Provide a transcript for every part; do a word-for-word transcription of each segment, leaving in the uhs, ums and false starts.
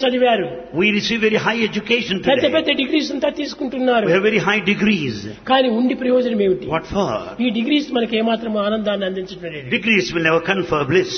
చదివారు. We receive very high education పెద్ద today. పెద్ద డిగ్రీస్ అంతా తీసుకుంటున్నారు. We have very high degrees. కానీ ఉండి ప్రయోజనం ఏమిటి? What for? ఈ డిగ్రీస్ మనకి ఏమాత్రం ఆనందాన్ని అందించడం లేదు. Degrees will never confer bliss.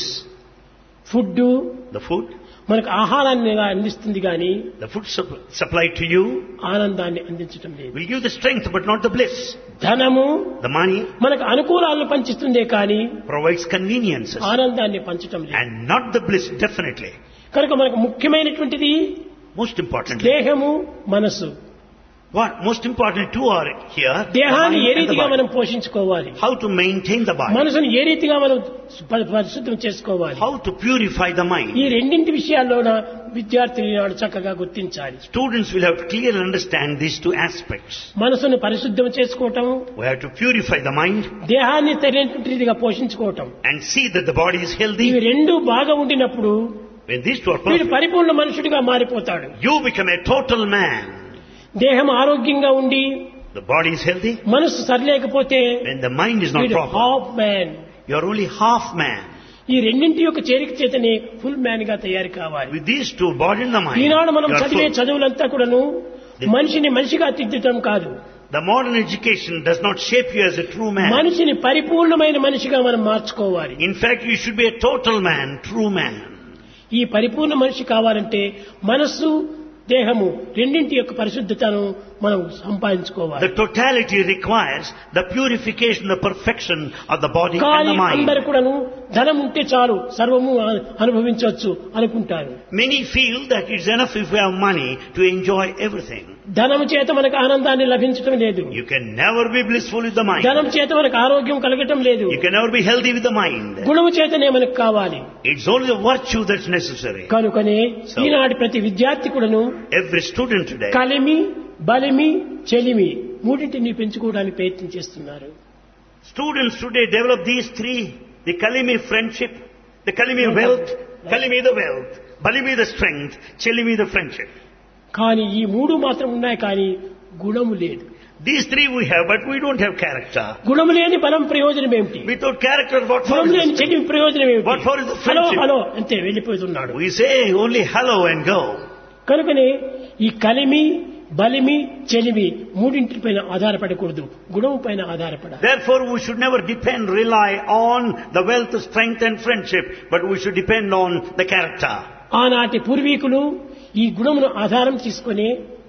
Food The food, మనకు ఆహారాన్ని అందిస్తుంది కానీ the food supp- supplied to you ఆనందాన్ని అందించడం లేదు. will give the strength but not the bliss. ధనము The money మనకు అనుకూలాలను పంచిస్తుందే కానీ provides conveniences ఆనందాన్ని పంచటం లేదు. and not the bliss, definitely. కనుక మనకు ముఖ్యమైనటువంటిది Most importantly, దేహము, మనసు. what most important two are here, the దేహాన్ని mind ఏ and the రీతిగా body. మనం పోషించుకోవాలి, How to maintain the body, మనసును ఏ రీతిగా మనం ప- పరిశుద్ధం చేసుకోవాలి, how to purify the ఈ mind. రెండింటి విషయాల్లోన విద్యార్థులు ఈనాడు చక్కగా గుర్తించాలి. Students will have to clearly understand these two aspects. మనసును పరిశుద్ధం చేసుకోవటం, We have to purify the mind దేహాన్ని సరైనటువంటి రీతిగా పోషించుకోవటం. and see that the body is ఇవి healthy. రెండు బాగా ఉండినప్పుడు When these two are వీడు perfect, పరిపూర్ణ మనుషుడిగా మారిపోతాడు. you become a total man. దేహం ఆరోగ్యంగా ఉండి The body is healthy. మనసు సరిలేకపోతే When the mind is not వీడు proper, half man. you are only half man. ఈ రెండింటి యొక్క చేరిక చేతనే ఫుల్ మ్యాన్ గా తయారు కావాలి. With these two, body and the mind, ఈనాడు మనం you are చదివే full. చదువులంతా కూడాను మనిషిని మనిషిగా తిద్దటం కాదు, The modern education does not shape you as a true man. మనిషిని పరిపూర్ణమైన మనిషిగా మనం మార్చుకోవాలి. In fact, you should be a total man, true man. ఈ పరిపూర్ణ మనిషి కావాలంటే మనస్సు, దేహము రెండింటి యొక్క పరిశుద్ధతను మనం సంపాదించుకోవాలి. The totality requires the purification, the perfection of the body and కానీ the mind. అందరు కూడాను ధనం ఉంటే చాలు సర్వము అనుభవించవచ్చు అనుకుంటారు. Many feel that it's enough if we have money to enjoy everything. ధనము చేత మనకు ఆనందాన్ని లభించడం లేదు. You can never be blissful with the mind. ధనం చేత మనకు ఆరోగ్యం కలగటం లేదు. You can never be healthy with the mind. గుణము చేతనే మనకు కావాలి. It's only the virtue that's necessary. కనుకనే So- ఈనాటి ప్రతి విద్యార్థి కూడాను Every student today, కలిమి, బలిమి, చెలిమి మూడింటిని పెంచుకోవడానికి ప్రయత్నం చేస్తున్నారు. students today develop these three: the Kalimi friendship, the Kalimi wealth, Kalimi the wealth, Balimi the strength, Chelimi the friendship. కానీ ఈ మూడు మాత్రం ఉన్నాయి కానీ గుణము లేదు. These three we have, but we don't have character. గుణము లేని బలం ప్రయోజనం ఏమిటి? Without character, what for గుణము is లేని this? చెలిమి ప్రయోజనం ఏమిటి? What for is the hello friendship? Hello అంతే వెళ్ళిపోతున్నాడు. We say only hello and go. కనుకనే ఈ కలిమి, బలిమి, చెలిమి మూడింటిపైన ఆధారపడకూడదు, గుణము పైన ఆధారపడాలి. Therefore, we should never depend, rely on the wealth, strength and friendship, but we should depend on the character. ఆనాటి పూర్వీకులు ఈ గుణమును ఆధారం తీసుకొని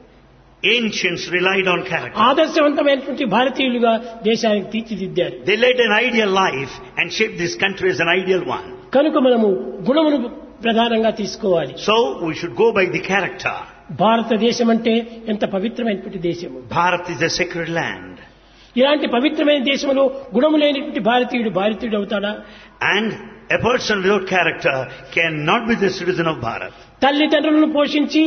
Ancients relied on character. ఆదర్శవంతమైనటువంటి భారతీయులుగా దేశానికి తీర్చిదిద్దారు. They led an ideal life and shaped this country as an ideal one. కనుక మనము గుణమును ప్రధానంగా తీసుకోవాలి. So, we should go by the character. భారతదేశం అంటే ఎంత పవిత్రమైనటువంటి దేశము. Bharat is a sacred land. ఇలాంటి పవిత్రమైన దేశంలో గుణము లేనిటువంటి భారతీయుడు భారతీయుడు అవుతాడా? And a person without character cannot be the citizen of Bharat. తల్లిదండ్రులను పోషించి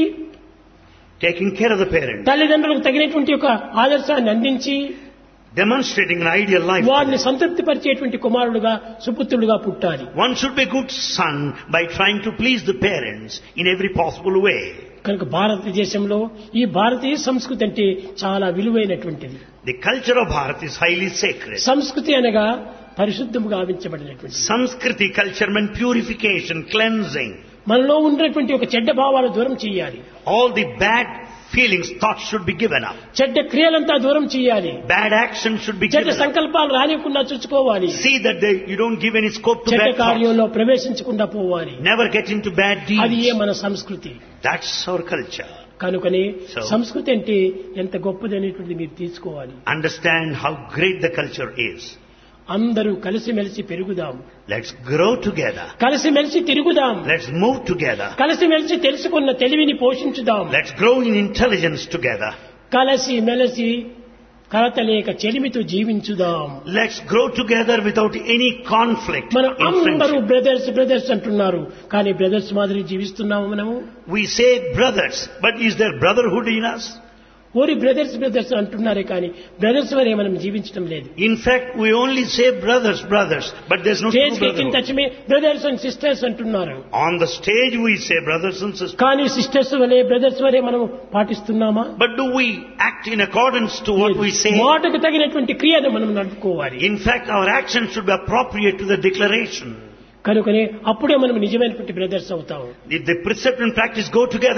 Taking care of the parents, తల్లిదండ్రులకు తగినటువంటి ఒక ఆదర్శాన్ని అందించి demonstrating an ideal life. వారిని సంతృప్తి పరిచేటువంటి కుమారుడుగా సుపుత్రుడుగా పుట్టాలి. One should be a good son by trying to please the parents in every possible way. కనుక భారతదేశంలో ఈ భారతీయ సంస్కృతి అంటే చాలా విలువైనటువంటిది. The culture of Bharat is highly sacred. సంస్కృతి అనగా పరిశుద్ధముగా గావించబడినటువంటి Samskriti culture meant purification, cleansing. మనలో ఉన్నటువంటి ఒక చెడ్డ భావాలు దూరం చేయాలి. All the bad feelings, thoughts should be given up. చెడ్డ క్రియలంతా దూరం చేయాలి. Bad actions should be చెడ్డ given up. సంకల్పాలు రానివ్వకుండా చూసుకోవాలి. See that they, you don't give any scope to చెడ్డ bad thoughts. కార్యంలో ప్రవేశించకుండా పోవాలి. Never get into bad అది ఏ deeds. మన సంస్కృతి. That's our culture. కనుకనే So- సంస్కృతి అంటే ఎంత గొప్పది అనేటువంటిది మీరు తీసుకోవాలి. Understand how great the culture is. అందరూ కలిసిమెలిసి పెరుగుదాం, Let's grow together. కలిసిమెలిసి తిరుగుదాం, Let's move together. కలిసిమెలిసి తెలుసుకున్న తెలివిని పోషించుదాం, Let's grow in intelligence together. కలిసి మెలిసి కలతలేక చెలిమితో జీవించుదాం. Let's grow together without any conflict మనం in అందరూ friendship. బ్రదర్స్ బ్రదర్స్ అంటున్నారు, కానీ బ్రదర్స్ మాదిరి జీవిస్తున్నాము మనము. We say brothers, but is there brotherhood in us? ఓరి బ్రదర్స్ బ్రదర్స్ అంటున్నారే కానీ బ్రదర్స్ వరే మనం జీవించడం లేదు. In fact, we only say brothers, brothers, but there's no true stage ఎక్కిన brotherhood. తక్షమే బ్రదర్స్ అండ్ సిస్టర్స్ అంటున్నారు, On the stage we say brothers and sisters. కానీ sisters వలే బ్రదర్స్ వరే మనం పాటిస్తున్నామా? But do we act in accordance to what we say? మాటకు తగినటువంటి క్రియను మనం నడుపుకోవాలి. In fact, our actions should be appropriate to the declaration. కనుకనే అప్పుడే మనం నిజమైనటువంటి బ్రదర్స్ అవుతాం. If the precept and practice go together,